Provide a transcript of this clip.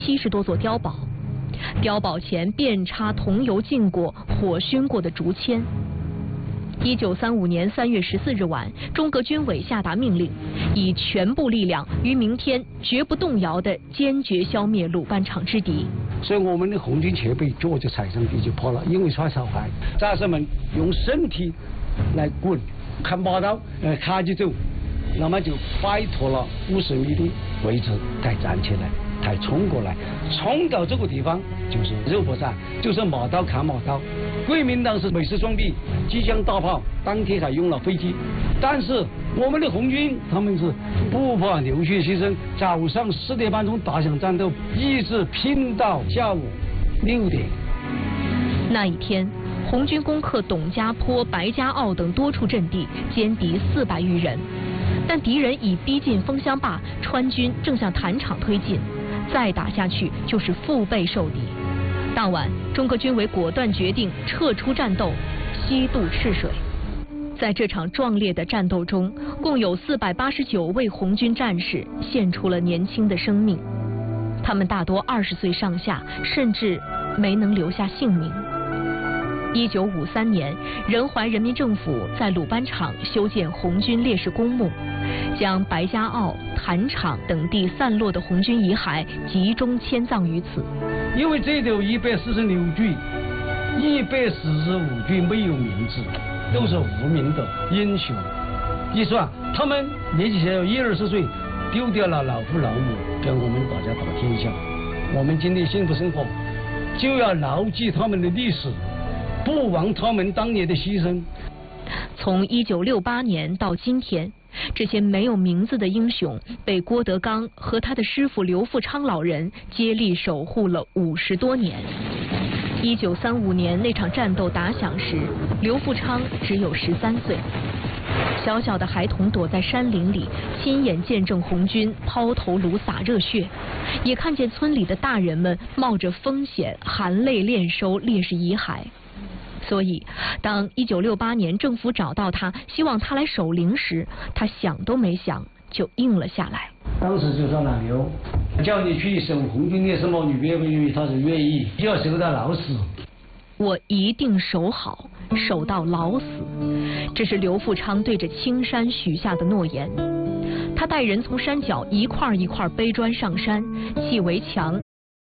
70多座碉堡，碉堡前遍插桐油浸过、火熏过的竹签。1935年3月14日晚，中革军委下达命令，以全部力量于明天绝不动摇地坚决消灭鲁班场之敌。 所以我们的红军前辈脚就踩上地就跑了，因为耍小孩，战士们用身体来滚，看马刀卡起走，那么就摆脱了50米的位置，才站起来，才冲过来，冲到这个地方就是肉搏战，就是马刀砍马刀。国民党是美式装备，机枪大炮，当天才用了飞机，但是我们的红军他们是不怕流血牺牲，早上4点半钟打响战斗，一直拼到下午6点。 那一天，红军攻克董家坡、白家坳等多处阵地，歼敌400余人。但敌人已逼近枫香坝，川军正向坛场推进，再打下去就是腹背受敌。当晚，中革军委果断决定撤出战斗，西渡赤水。在这场壮烈的战斗中，共有489位红军战士献出了年轻的生命，他们大多20岁上下，甚至没能留下性命。1953年，仁怀人民政府在鲁班场修建红军烈士公墓，将白家坳、坛场等地散落的红军遗骸集中迁葬于此。 因为这里有146具，145具没有名字，都是无名的英雄。一算，他们年纪小，20岁，丢掉了老父老母，跟我们大家打天下。我们今天幸福生活，就要牢记他们的历史，不忘他们当年的牺牲。 从1968年到今天，这些没有名字的英雄被郭德纲和他的师傅刘富昌老人接力守护了50多年。1935年那场战斗打响时，刘富昌只有13岁。小小的孩童躲在山林里，亲眼见证红军抛头颅洒热血，也看见村里的大人们冒着风险含泪殓收烈士遗骸。所以，当1968年政府找到他，希望他来守灵时，他想都没想就应了下来。 当时就说了刘，叫你去守红军烈士墓，你愿不愿意？他是愿意，要守到老死。 我一定守好，守到老死。这是刘富昌对着青山许下的诺言。他带人从山脚一块一块背砖上山，砌围墙，